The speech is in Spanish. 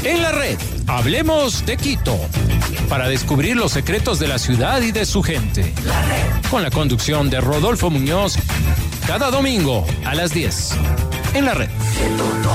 En la red, hablemos de Quito, para descubrir los secretos de la ciudad y de su gente. Con la conducción de Rodolfo Muñoz, cada domingo a las 10. En la red.